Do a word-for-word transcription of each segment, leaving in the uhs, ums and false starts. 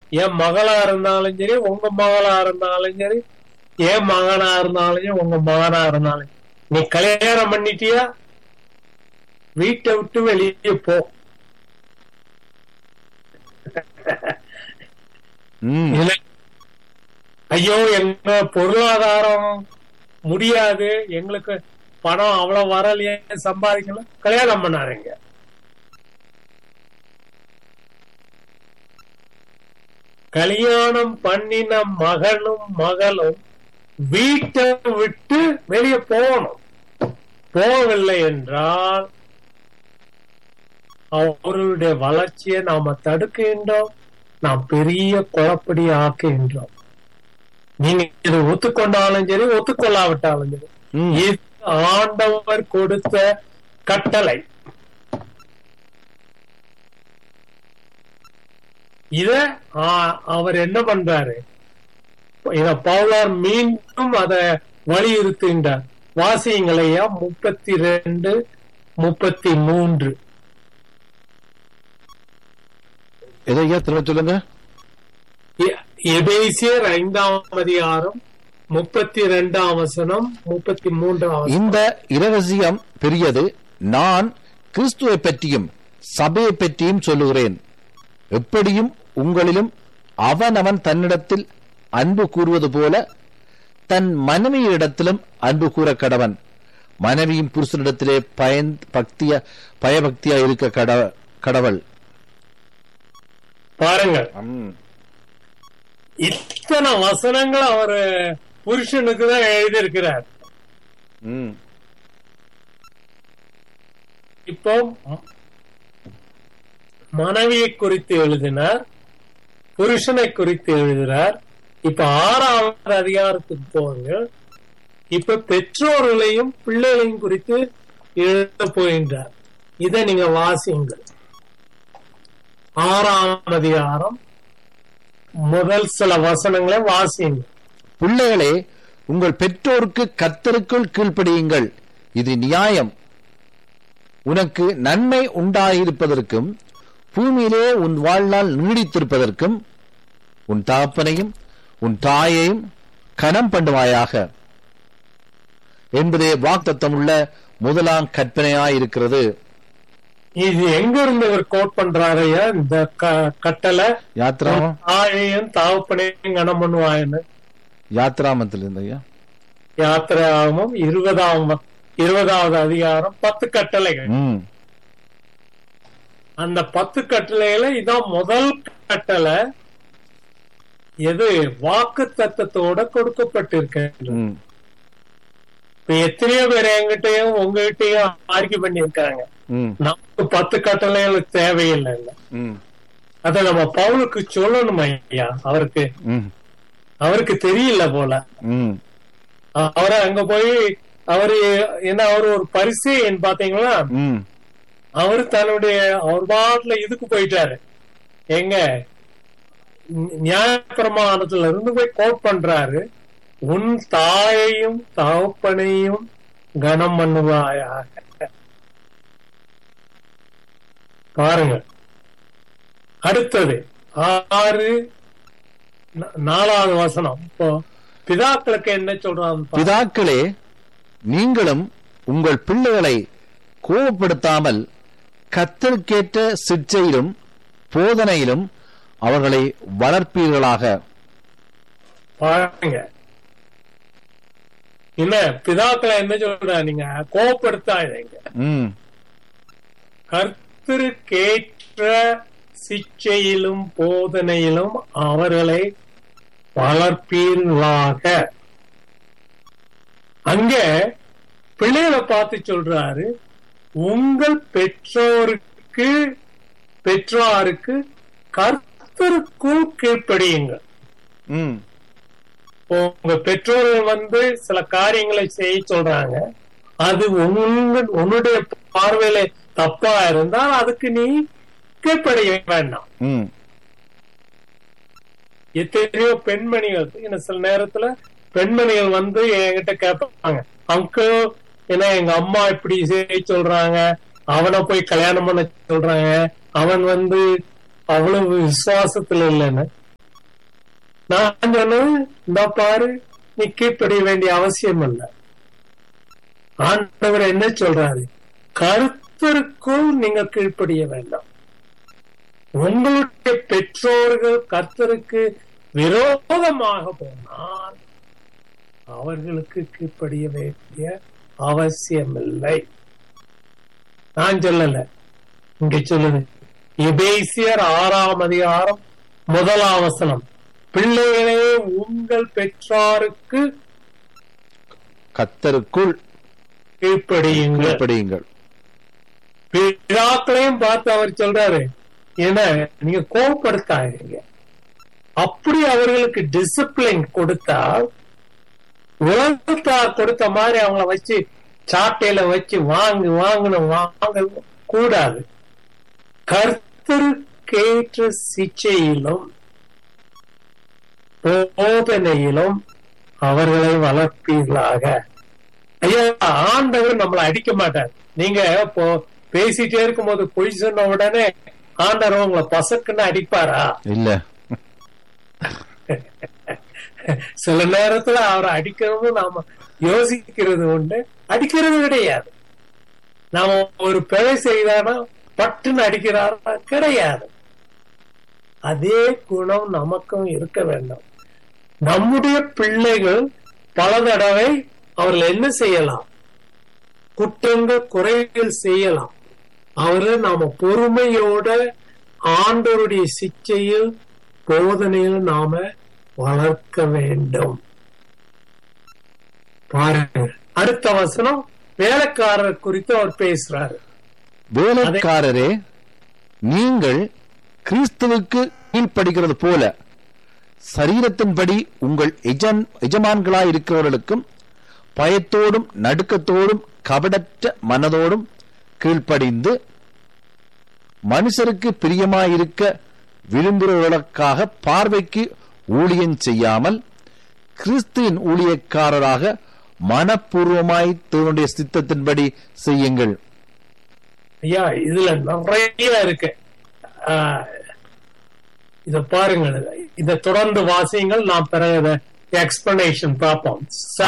என் மகளா இருந்தாலும் சரி, உங்க மகளா இருந்தாலும் சரி, என் மகனா இருந்தாலும் சரி, உங்க மகனா இருந்தாலும், நீ கல்யாணம் பண்ணிட்டியா, வீட்டை விட்டு வெளியே போ. ஐயோ எங்க பொருளாதாரம் முடியாது, எங்களுக்கு பணம் அவ்வளவு வரலையே, சம்பாதிக்கலாம், கல்யாணம் பண்ணாருங்க. கல்யாணம் பண்ணின மகனும் மகளும் வீட்டை விட்டு வெளியே போகணும். போகவில்லை என்றால் அவர்களுடைய வளர்ச்சியை நாம தடுக்கின்றோம், நாம் பெரிய குழப்படி ஆக்குகின்றோம். நீங்க இதை ஒத்துக்கொண்டாலும் சரி, ஒத்துக்கொள்ளாவிட்டாலும் சரி, இது ஆண்டவர் கொடுத்த கட்டளை. இத அவர் என்ன பண்றாரு, இத பவுலார் மீண்டும் அதை வலியுறுத்துகின்றார். வாசியங்களையா முப்பத்தி ரெண்டு முப்பத்தி மூன்று எதையா திரும்ப சொல்லுங்க. எபேசியர் ஐந்தாம் அதிகாரம் முப்பத்தி ரெண்டாம் வசனம் முப்பத்தி மூன்றாம். இந்த இரகசியம் பெரியது, நான் கிறிஸ்துவை பற்றியும் சபையை பற்றியும் சொல்லுகிறேன். எப்படியும் உங்களிலும் அவனவன் தன்னிடத்தில் அன்பு கூறுவது போல தன் மனைவியிடத்திலும் அன்பு கூற கடவன். மனைவியும் புருஷனிடத்திலே பயன் பக்திய பயபக்தியா இருக்க கடவள். பாருங்க, இத்தனை வசனங்கள் அவர் புருஷனுக்கு தான் எழுதியிருக்கிறார். இப்போ மனைவியை குறித்து எழுதினார், புருஷனை குறித்து எழுதினார். இப்ப ஆறாவது அதிகாரத்துக்கு போங்க. இப்ப பெற்றோர்களையும் பிள்ளைகளையும் குறித்து எழுத போகின்றார். இதை நீங்க வாசியுங்கள். ஆறாம் அதிகாரம் முதல் சில வசனங்களை வாசியுங்கள். பிள்ளைகளே, உங்கள் பெற்றோருக்கு கர்த்தருக்குள் கீழ்ப்படியுங்கள், இது நியாயம். உனக்கு நன்மை உண்டாயிருப்பதற்கும் பூமியிலே உன் வாழ்நாள் நீடித்திருப்பதற்கும் உன் தகப்பனையும் உன் தாயையும் கனம் பண்ணுவாயாக என்பதே வாக்குத்தத்தம் உள்ள முதலாம் கற்பனையாயிருக்கிறது. இது எங்க இருந்து இவர் கோட் பண்றாரையா இந்த கட்டளை? யாத்ராமம், தாயையும் தகப்பனையும் கனம் பண்ணுவாயன்னு யாத்ராமத்தில் இருந்தையா. யாத்ராமம் இருபதாம் இருபதாவது அதிகாரம் பத்து கட்டளைகள். அந்த பத்து கட்டளையில இதான் முதல் கட்டளை. எது வாக்கு தத்தத்தோட கொடுக்கப்பட்டிருக்க. இப்ப எத்தனையோ பேர் என்கிட்டயும் உங்ககிட்டயும் ஆர்கியூ பண்ணிருக்காங்க, நமக்கு பத்து கட்டளைகளுக்கு தேவையில்லை. அத நம்ம பவுலுக்கு சொல்லணும் ஐயா. அவருக்கு அவருக்கு தெரியல போல. அவரை அங்க போய் அவரு என்ன, அவரு ஒரு பரிசேயன் பாத்தீங்களா, அவரு தன்னுடைய அவர் பாட்டுல இதுக்கு போயிட்டாரு. எங்க நியாயப்பிரமாணத்துல இருந்து போய் கோட் பண்றாரு, உன் தாயையும் தகப்பனையும் கனம் பண்ணுவாயாக. பாருங்க, அடுத்தது ஆறு நாலாவது வசனம். இப்போ பிதாக்களுக்கு என்ன சொல்றாங்க? பிதாக்களே, நீங்களும் உங்கள் பிள்ளைகளை கோபப்படுத்தாமல் கர்த்தருக்கேற்ற சிற்சையிலும் போதனையிலும் அவர்களை வளர்ப்பீர்களாக. பாருங்க, இல்ல பிதாக்களை என்ன சொல்ற, நீங்க கோபப்படுத்தாதீங்க, கர்த்தருக்கேற்ற சிற்சையிலும் போதனையிலும் அவர்களை வளர்ப்பீர்களாக. அங்க பிள்ளைகளை பார்த்து சொல்றாரு, உங்கள் பெற்றோருக்கு பெற்றோருக்கு கர்த்தருக்குள் கீழ்ப்படியுங்கள். உங்க பெற்றோர்கள் வந்து சில காரியங்களை செய்ய சொல்றாங்க, அது உன்னுடைய பார்வையில தப்பா இருந்தால் அதுக்கு நீ கீழ்ப்படிய வேண்டாம். எத்தனையோ பெண்மணிகள் சில நேரத்துல பெண்மணிகள் வந்து என்கிட்ட கேட்பாங்க, அங்கிள் ஏன்னா எங்க அம்மா இப்படி செய்ய சொல்றாங்க, அவனை போய் கல்யாணம் பண்ண சொல்றாங்க, அவன் வந்து அவ்வளவு விசுவாசத்துல இல்லைன்னு. நான் சொன்னது, இந்த பாரு, நீ கீழ்ப்படிய வேண்டிய அவசியம் இல்லை. ஆண்டவர் என்ன சொல்றாரு? கர்த்தருக்குள் நீங்க கீழ்ப்படிய வேண்டாம். உங்களுடைய பெற்றோர்கள் கர்த்தருக்கு விரோதமாக போனால் அவர்களுக்கு கீழ்ப்படிய வேண்டிய அவசியம் இல்லை. நான் சொல்லல, இங்க சொல்லுது எபேசியர் ஆறாம் அதிகாரம் முதலாம் வசனம், பிள்ளைகளே உங்கள் பெற்றாருக்கு கர்த்தருக்குள் கீழ்ப்படியுங்கள். பிதாக்களையும் பார்த்து அவர் சொல்றாரு, ஏன்னா நீங்க கோபப்படுத்தாதீங்க. அப்படி அவர்களுக்கு டிசிப்ளின் கொடுத்தால், உலகத்தா கொடுத்த மாதிரி அவங்கள வச்சு சாட்டையில வச்சு வாங்கு வாங்கணும் வாங்க கூடாது. கர்த்தருக்கேற்ற சிச்சையிலும் போதனையிலும் அவர்களை வளர்ப்பீர்களாக. ஐயா, ஆண்டவர் நம்மளை அடிக்க மாட்டார். நீங்க இப்போ பேசிட்டே இருக்கும் போது பொய் சொன்ன உடனே ஆண்டவர் உங்களை பசக்குன்னு அடிப்பாரா? இல்ல. சில நேரத்துல அவரை அடிக்கிறது நாம யோசிக்கிறது உண்டு, அடிக்கிறது கிடையாது. நாம ஒரு பிழை செய்தானா பட்டுன்னு அடிக்கிறாரா? கிடையாது. அதே குணம் நமக்கும் இருக்க வேண்டும். நம்முடைய பிள்ளைகள் பல தடவை அவர்கள் என்ன செய்யலாம்? குற்றங்கள் குறைகள் செய்யலாம். அவரை நாம பொறுமையோட ஆண்டவருடைய சிச்சையில் போதனையில் நாம வளர்க்க வேண்டும். பாருங்க, அடுத்த வசனம் வேலைக்காரர் குறித்து அவர் பேசுறாரு. வேலைக்காரரே, நீங்கள் கிறிஸ்துவுக்கு கீழ்ப்படுகிறது போல சரீரத்தின்படி உங்கள் எஜமான்களாய் இருக்கிறவர்களுக்கும் பயத்தோடும் நடுக்கத்தோடும் கபடற்ற மனதோடும் கீழ்ப்படிந்து மனுஷருக்கு பிரியமாயிருக்க விரும்புகிறவர்களுக்காக பார்வைக்கு ஊழியம் செய்யாமல் கிறிஸ்துவின் ஊழியக்காரராக மனப்பூர்வமாய் தன்னுடைய சித்தத்தின்படி செய்யுங்கள். ஐயா, இதுல நிறைய இருக்கு. இத பாருங்க, இத தொடர்ந்து வாசியுங்கள். நாம் பிறகு எக்ஸ்பிளனேஷன் பார்ப்போம்.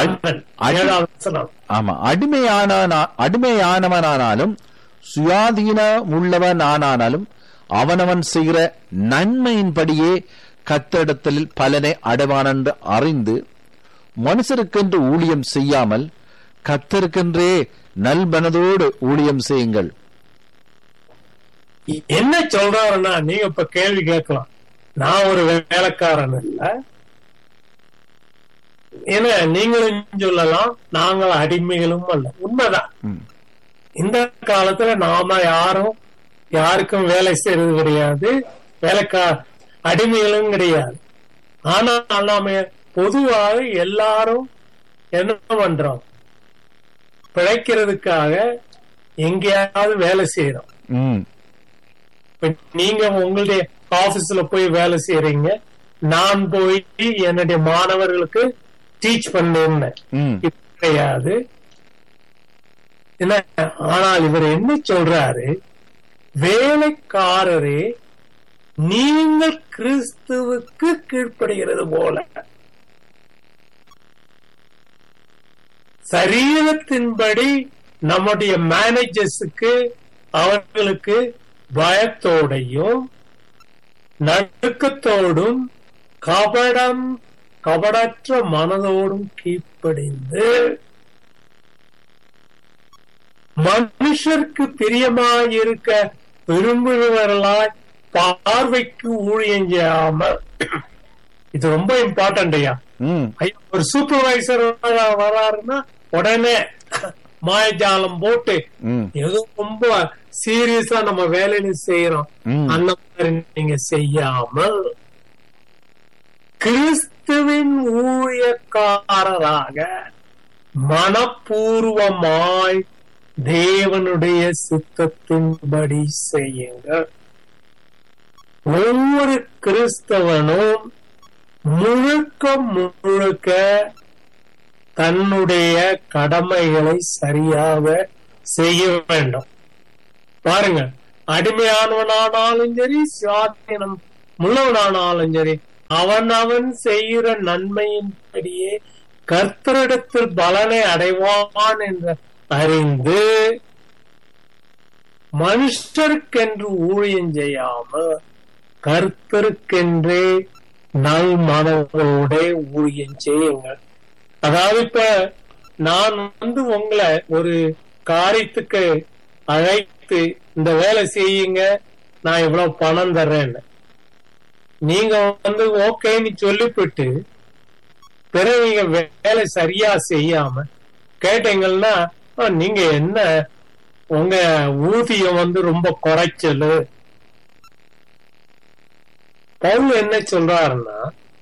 ஆமா, அடிமையான அடிமையானவனானாலும் சுயாதீனம் உள்ளவனானாலும் அவனவன் செய்கிற நன்மையின்படியே கர்த்தரிடத்தில் பலனை அடைவான் என்று அறிந்து மனுஷருக்கென்று ஊழியம் செய்யாமல் கர்த்தருக்கென்றே நல்மனதோடு ஊழியம் செய்யுங்கள். என்ன சொல்றாருன்னா, நீங்க இப்ப கேள்வி கேட்கலாம், நான் ஒரு வேலைக்காரன் இல்ல, ஏன்னா நீங்களும் சொல்லலாம் நாங்கள் அடிமைகளும் அல்ல. உண்மைதான். இந்த காலத்துல நாம யாரும் யாருக்கும் வேலை செய்யறது கிடையாது, வேலைக்கா அடிமைகளும் கிடையாது. ஆனா நாம பொதுவாக எல்லாரும் என்ன பண்றோம்? பிழைக்கிறதுக்காக எங்கேயாவது வேலை செய்யறோம். நீங்க உங்களுடைய ஆபீஸ்ல போய் வேலை செய்யறீங்க, நான் போய் என்னுடைய மாணவர்களுக்கு டீச் பண்ணேன் கிடையாது. ஆனால் இவர் என்ன சொல்றாரு? வேலைக்காரரே, நீங்கள் கிறிஸ்துவுக்கு கீழ்ப்படுகிறது போல சரீரத்தின்படி நம்முடைய மேனேஜர்ஸுக்கு அவர்களுக்கு பயத்தோடையும் நடுக்கத்தோடும் கபடம் கபடற்ற மனதோடும் கீழ்ப்படிந்து மனுஷருக்கு பிரியமாயிருக்க விரும்புகிறவர்களாய் பார்வைக்கு ஊழியம் செய்யாமல். இது ரொம்ப இம்பார்ட்டன்ட் ஐயா. ஒரு சூப்பர்வைசர் வராருன்னா உடனே மாயஜாலம் போட்டு ஏதோ ரொம்ப சீரியஸா நம்ம வேலையில செய்யறோம், அந்த மாதிரி நீங்க செய்யாமல் கிறிஸ்துவின் ஊழியக்காரராக மனப்பூர்வமாய் தேவனுடைய சித்தத்தின்படி செய்யுங்கள். ஒவ்வொரு கிறிஸ்தவனும் முழுக்க முழுக்க தன்னுடைய கடமைகளை சரியாக செய்ய வேண்டும். பாருங்க, அடிமையானவனானாலும் சரி, சுயாதீனம் உள்ளவனானாலும் சரி, அவன் அவன் செய்கிற நன்மையின்படியே கர்த்தரிடத்தில் பலனை அடைவான் என்று அறிந்து மனுஷருக்கென்று ஊழியம் செய்யாமல் கர்த்தருக்கென்றே நல் மனதோட ஊழியம் செய்யுங்கள். அதாவது இப்ப நான் வந்து உங்களை ஒரு காரியத்துக்கு அழைத்து இந்த வேலை செய்யுங்க, நான் இவ்வளவு பணம் தர்றேன்னு நீங்க வந்து ஓகேன்னு சொல்லிவிட்டு பிறகு நீங்க வேலை சரியா செய்யாம கேட்டீங்கன்னா நீங்க என்ன உங்க ஊதியம் வந்து ரொம்ப குறைச்சலு. பவுல் என்ன சொல்றாருன்னா,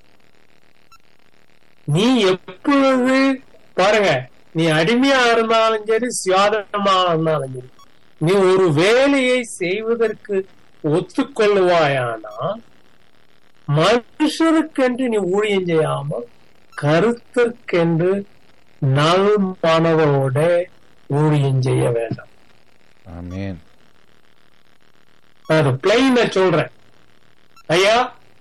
நீ எப்பொழுது பாருங்க, நீ அடிமையா இருந்தாலும் சரி சுயாதனமா இருந்தாலும் சரி, நீ ஒரு வேலையை செய்வதற்கு ஒத்துக்கொள்ளுவாயானா மனுஷருக்கென்று நீ ஊழியம் செய்யாமல் கருத்திற்கென்று நல் மனதோட ஊழியம் செய்ய வேண்டாம். ஆமென். அது பிளைனா சொல்றேன் ஐயா.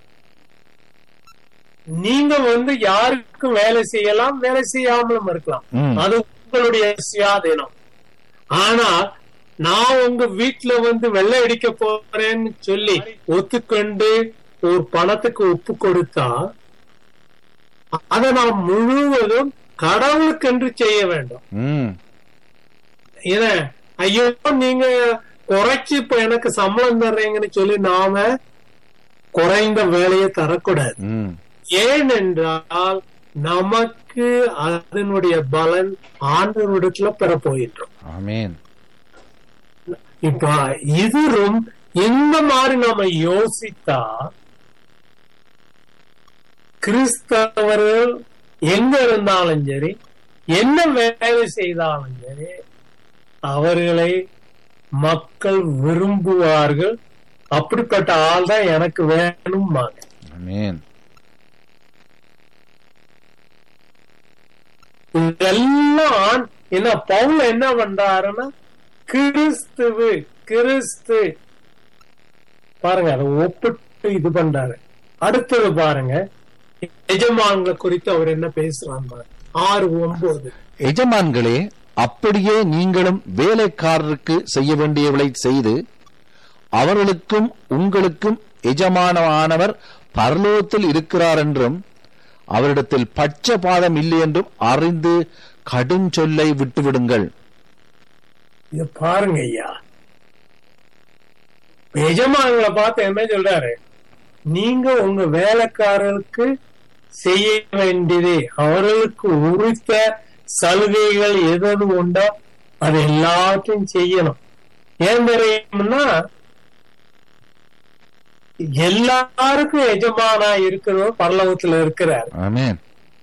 நீங்க வந்து யாருக்கும் வேலை செய்யலாம், வேலை செய்யாமலும் இருக்கலாம், அது உங்களுடைய சுயாதீனம். ஆனா நான் உங்க வீட்டுல வந்து வெள்ளை அடிக்க போறேன்னு சொல்லி ஒத்துக்கொண்டு ஒரு பணத்துக்கு ஒப்பு கொடுத்தா அதை நான் முழுவதும் கடவுளுக்கென்று செய்ய வேண்டும். ஏன்னா ஐயோ நீங்க குறைச்சு இப்ப எனக்கு சம்பளம் தர்றீங்கன்னு சொல்லி நாம குறைந்த வேலையை தரக்கூடாது. ஏனென்றால் நமக்கு அதனுடைய பலன் ஆண்டவரிடத்துல பெற போயிட்டோம். ஆமென். இப்ப இது இந்த மாதிரி நம்ம யோசித்தா கிறிஸ்தவர்கள் எங்க இருந்தாலும் சரி, என்ன வேலை செய்தாலும் சரி, அவர்களை மக்கள் விரும்புவார்கள். அப்படிப்பட்ட ஆள் தான் எனக்கு வேணும். இதெல்லாம் என்ன பவுல் என்ன பண்றாருன்னா, கிறிஸ்துவு கிறிஸ்து பாருங்க, அதை ஒப்பிட்டு இது பண்றாரு. அடுத்தது பாருங்க, எஜமான்களை குறித்து அவர் என்ன பேசுறாங்க. ஆறு ஒன்பது எஜமான்களே, அப்படியே நீங்களும் வேலைக்காரருக்கு செய்ய வேண்டியவளை செய்து அவர்களுக்கும் உங்களுக்கும் எஜமானமானவர் பரலோகத்தில் இருக்கிறார் என்றும் அவரிடத்தில் பட்சபாதம் இல்லை என்றும் அறிந்து கடும் சொல்லை விட்டுவிடுங்கள். இது பாருங்க ஐயா, எஜமான்களை பார்த்து என்ன சொல்றாரு, நீங்க உங்க வேலைக்காரருக்கு செய்ய வேண்டியது அவர்களுக்கு உரித்த சலுகைகள் எது உண்டோ அது எல்லாத்தையும் செய்யணும். ஏன் தெரியும்னா, எல்லாருக்கும் எஜமானா இருக்கிறவர் பரலோகத்துல இருக்கிறார். ஆமென்.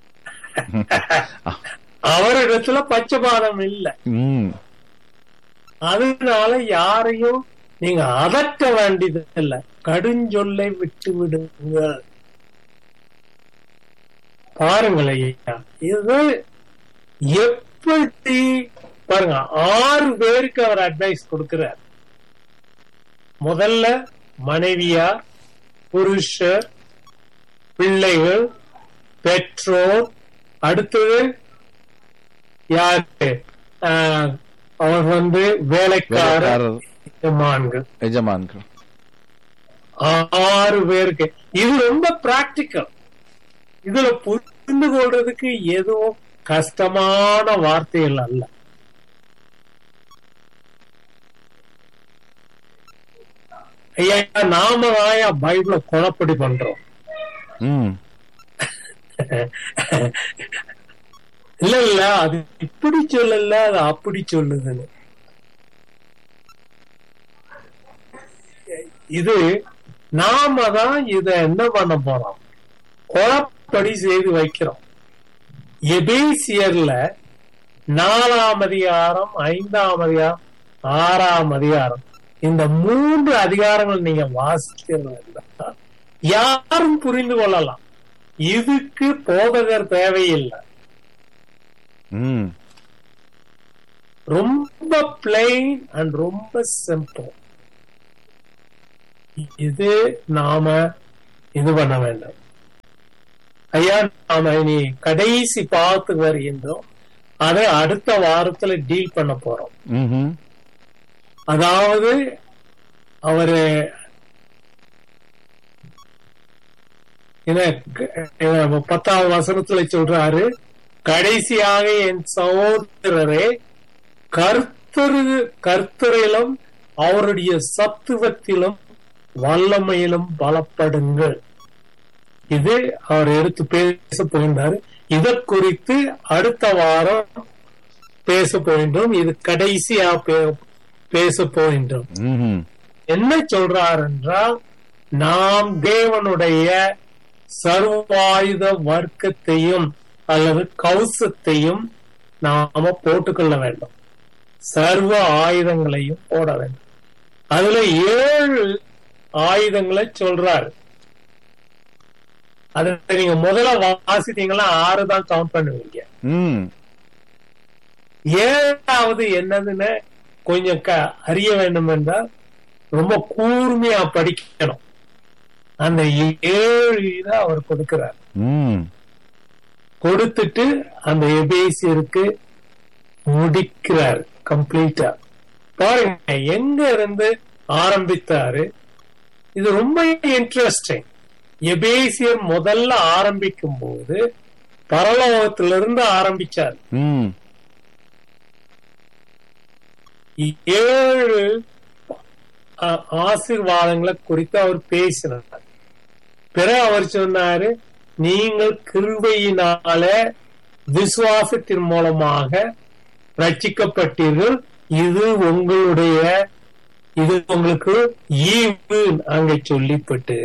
அவரிடத்துல பட்சபாதம் இல்லை. அதனால யாரையும் நீங்க அதட்ட வேண்டியது இல்லை, கடுஞ்சொல்லை விட்டு விடுங்க. பாருங்களேன், இது எப்படி பாருங்க, ஆறு பேருக்கு அவர் அட்வைஸ் கொடுக்கிறார். முதல்ல மனைவியார், புருஷர், பிள்ளைகள், பெற்றோர், அடுத்தது யாரு, அவர் வந்து வேலைக்காரர், எஜமான்கள். எஜமான்கள் ஆறு பேருக்கு. இது ரொம்ப பிராக்டிக்கல். இதுல புரிந்து கொள்றதுக்கு எதுவும் கஷ்டமான வார்த்தைகள் அல்ல. ஐயா, நாம ஆயா பைபிள குழப்படி பண்றோம். இல்ல இல்ல அது இப்படி சொல்லல, அது அப்படி சொல்லுதுன்னு. இது நாம தான் இத என்ன பண்ண போறோம், குழப்படி செய்து வைக்கிறோம். எபேசியர்ல நாலாம் அதிகாரம், ஐந்தாம் அதிகாரம், ஆறாம் அதிகாரம், இந்த மூன்று அதிகாரங்கள் நீங்க வாசிக்கிறதா யாரும் புரிந்து கொள்ளலாம். இதுக்கு போதகர் தேவையில்லை. ரொம்ப பிளைன் அண்ட் ரொம்ப சிம்பிள். இது நாம இது பண்ண வேண்டும். ஐயா நாம இனி கடைசி பார்த்து வருகின்றோம், அதை அடுத்த வாரத்துல டீல் பண்ண போறோம். அதாவது அவரு பத்தாவது வசனத்துல சொல்றாரு, கடைசியாக என் சகோதரரே கர்த்தரு கர்த்தரிலும் அவருடைய சத்துவத்திலும் வல்லமையிலும் பலப்படுங்கள். இது அவர் எடுத்து பேச போகின்றாரு. இதை குறித்து அடுத்த வாரம் பேச போகின்றோம். இது கடைசியா பேச போகின்றோம். என்ன சொல்றார் என்றால், நாம் தேவனுடைய சர்வாயுத வர்க்கத்தையும் அல்லது கவசத்தையும் நாம போட்டுக்கொள்ள வேண்டும், சர்வ ஆயுதங்களையும் போட வேண்டும். அதுல ஏழு ஆயுதங்களை சொல்றாரு. அதை நீங்க முதல்ல வாசித்தீங்கன்னா ஆறு தான் கவுண்ட் பண்ணுவீங்க. ஏழாவது என்னதுன்னு கொஞ்சம் அறிய வேண்டும் என்றால் ரொம்ப கூர்மையா படிக்கணும். அந்த ஏழு இதை அவர் கொடுக்கிறார். கொடுத்துட்டு அந்த எபேசியருக்கு முடிக்கிறார் கம்ப்ளீட்டா. பாருங்க எங்க இருந்து ஆரம்பித்தாரு. இது ரொம்ப இன்ட்ரெஸ்டிங். எபேசியர் முதல்ல ஆரம்பிக்கும் போது பரலோகத்திலிருந்து ஆரம்பிச்சார். ஏழு ஆசீர்வாதங்களை குறித்து அவர் பேசினார். பிறகு அவர் சொன்னாரு, நீங்கள் கிருபையினால விசுவாசத்தின் மூலமாக ரட்சிக்கப்பட்டீர்கள், இது உங்களுடைய இது உங்களுக்கு ஈவு அங்க சொல்லிப்பட்டு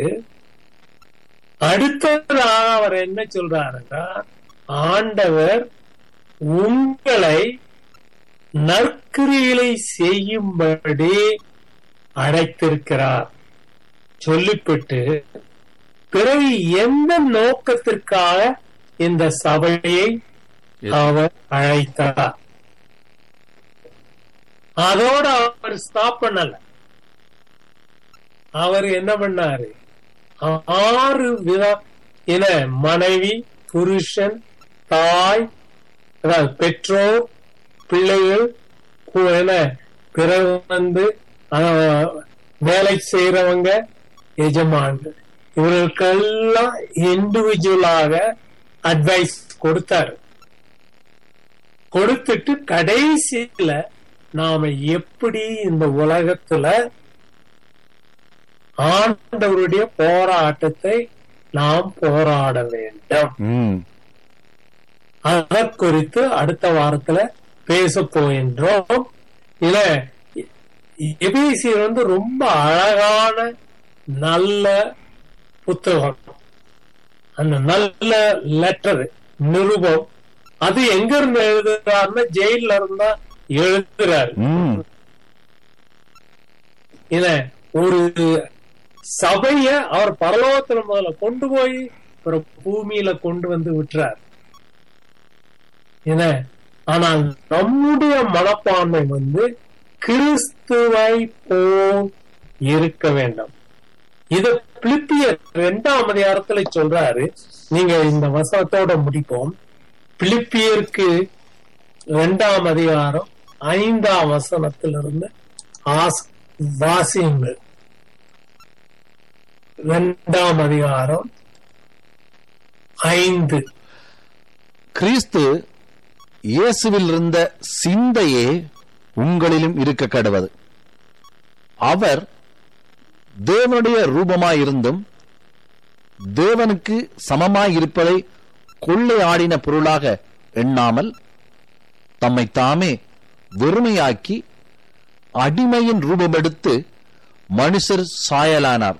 அடுத்ததாக அவர் என்ன சொல்றாருன்னா, ஆண்டவர் உங்களை நற்கிரிகளை செய்யும்படி அழைத்திருக்கிறார் சொல்லிவிட்டு பிறகு எந்த நோக்கத்திற்காக இந்த சபையை அவர் அழைத்தார். அதோட அவர் ஸ்டாப் பண்ணல. அவர் என்ன பண்ணாரு, ஆறு விதம் என மனைவி, புருஷன், தாய், பெற்றோர், பிள்ளைகள் என பிறகு வந்து வேலை செய்யறவங்க, எஜமான்கள், இவர்களுக்கெல்லாம் இண்டிவிஜுவலாக அட்வைஸ் கொடுத்தாரு. கொடுத்துட்டு கடைசியில நாம எப்படி இந்த உலகத்துல ஆண்டவருடைய போராட்டத்தை நாம் போராட வேண்டும், அதை குறித்து அடுத்த வாரத்துல பேச போகின்றோம். இல்ல எபேசியர் வந்து ரொம்ப அழகான நல்ல புத்தகம். அந்த நல்ல லெட்டர் நிருபம் அது எங்க இருந்து எழுதுறாருன்னா ஜெயில இருந்தா எழுதுறாரு. இல்ல ஒரு சபைய அவர் பரலோகத்துல முதல்ல கொண்டு போய் ஒரு பூமியில கொண்டு வந்து விட்டுறார். என்ன, ஆனால் நம்முடைய மனப்பான்மை வந்து கிறிஸ்துவை போல் இருக்க வேண்டும். இத பிலிப்பியர் இரண்டாம் அதிகாரத்துல சொல்றாரு. நீங்க இந்த வசனத்தோட முடிப்போம். பிலிப்பியருக்கு இரண்டாம் அதிகாரம் ஐந்தாம் வசனத்திலிருந்து வாசியுங்கள். இரண்டாம் அதிகாரம் ஐந்து. கிறிஸ்து இயேசுவில் இருந்த சிந்தையே உங்களிலும் இருக்க கடவது. அவர் தேவனுடைய ரூபமாயிருந்தும் தேவனுக்கு சமமாயிருப்பதை கொள்ளையாடின பொருளாக எண்ணாமல் தம்மை தாமே வெறுமையாக்கி அடிமையின் ரூபமெடுத்து மனுஷர் சாயலானார்.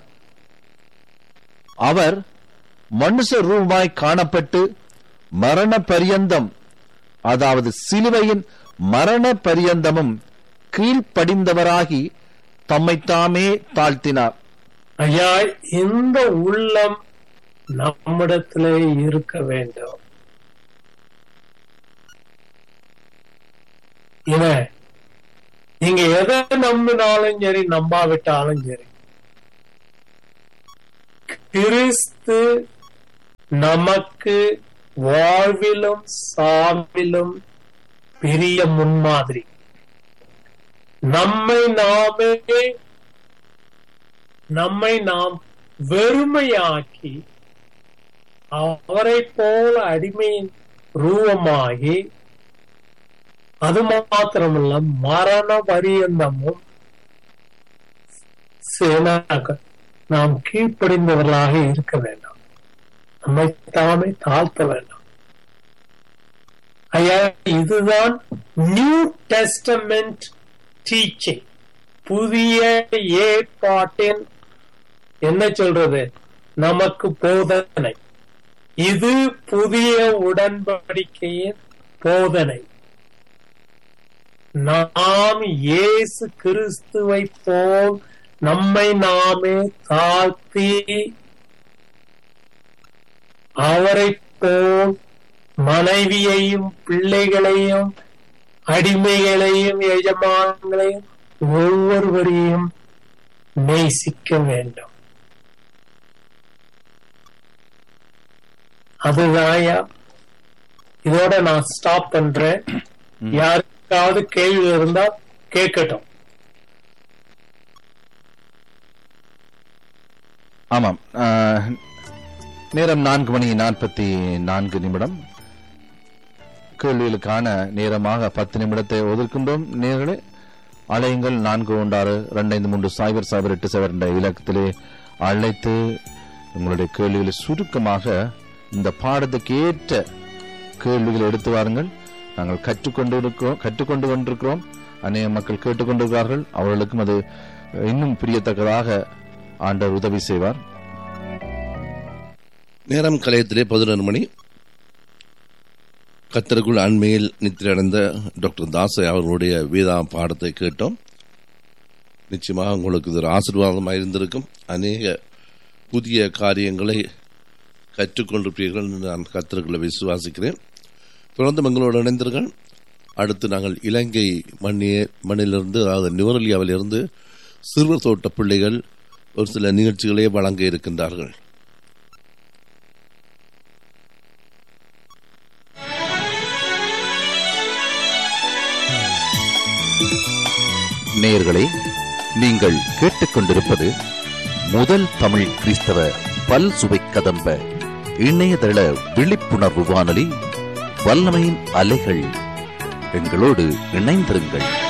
அவர் மனுஷ ரூபமாய் காணப்பட்டு மரண பரியந்தம், அதாவது சிலுவையின் மரண பரியந்தமும் கீழ்ப்படிந்தவராகி தம்மைத்தாமே தாழ்த்தினார். ஐயா, இந்த உள்ளம் நம்மிடத்திலே இருக்க வேண்டும். நீங்க எதை நம்பினாலும் சரி, நம்பாவிட்டாலும் சரி, கிறிஸ்து நமக்கு வாழ்விலும் சாவிலும் பெரிய முன்மாதிரி. நம்மை நாமே நம்மை நாம் வெறுமையாக்கி அவரை போல அடிமையின் ரூபமாகி, அது மாத்திரமல்ல மரண பரியந்தமும் நாம் கீழ்ப்படிந்தவர்களாக இருக்க வேண்டாம். நம்மை தாமே தாழ்த்த வேண்டாம். ஐயா, இதுதான் நியூ டெஸ்டமெண்ட் டீச்சிங், புதிய ஏற்பாட்டின் என்ன சொல்றது நமக்கு போதனை. இது புதிய உடன்படிக்கையின் போதனை. நாம் இயேசு கிறிஸ்துவை போல் நம்மை நாமே தாழ்த்தி அவரை போல் மனைவியையும் பிள்ளைகளையும் அடிமைகளையும் எஜமான்களையும் ஒவ்வொருவரையும் நேசிக்க வேண்டும். அதுதான்யா. இதோட நான் ஸ்டாப் பண்றேன். யாருக்காவது கேள்வி இருந்தா கேட்கட்டும். ஆமாம், நேரம் நான்கு மணி நாற்பத்தி நான்கு நிமிடம். கேள்விகளுக்கான நேரமாக பத்து நிமிடத்தை ஒதுக்கின்றோம். நேர்களே, அலையுங்கள். நான்கு ஒன்றாறு ரெண்டு ஐந்து மூன்று சைபர் சைபர் எட்டு சைபர் என்ற இலக்கத்திலே அழைத்து உங்களுடைய கேள்விகளை சுருக்கமாக இந்த பாடத்துக்கு ஏற்ற கேள்விகளை எடுத்து வாருங்கள். நாங்கள் கற்றுக்கொண்டு இருக்கிறோம் கற்றுக்கொண்டு கொண்டிருக்கிறோம். அநேக மக்கள் கேட்டுக்கொண்டிருக்கிறார்கள். அவர்களுக்கும் அது இன்னும் பிரியத்தக்கதாக ஆண்டவர் உதவி செய்வார். நேரம் கலையத்திலே பதினொரு மணி. கத்தருக்குள் அண்மையில் நித்திரையடைந்த டாக்டர் தாசை அவர்களுடைய வேதா பாடத்தை கேட்டோம். நிச்சயமாக உங்களுக்கு இது ஒரு ஆசீர்வாதமாக இருந்திருக்கும். அநேக புதிய காரியங்களை கற்றுக்கொண்டிருப்பீர்கள் என்று நான் கத்தருக்குள்ள விசுவாசிக்கிறேன். தொடர்ந்து எங்களோடு இணைந்தீர்கள். அடுத்து நாங்கள் இலங்கை மண்ணிய மண்ணிலிருந்து, அதாவது நுவரெலியாவிலிருந்து சிறுவர் தோட்ட பிள்ளைகள் ஒரு சில நிகழ்ச்சிகளை வழங்க இருக்கின்றார்கள். நேயர்களே, நீங்கள் கேட்டுக்கொண்டிருப்பது முதல் தமிழ் கிறிஸ்தவ பல் சுவை கதம்ப இணையதள விழிப்புணர்வு வானொலி, வல்லமையின் அலைகள். எங்களோடு இணைந்திருங்கள்.